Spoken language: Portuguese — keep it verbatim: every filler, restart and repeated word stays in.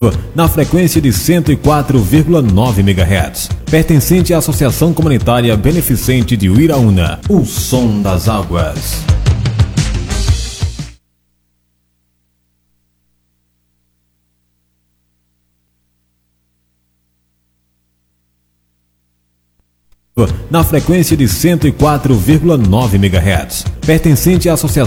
na frequência de cento e quatro vírgula nove megahertz, pertencente à Associação Comunitária Beneficente de Uiraúna, o som das águas. Na frequência de cento e quatro vírgula nove megahertz, pertencente à Associação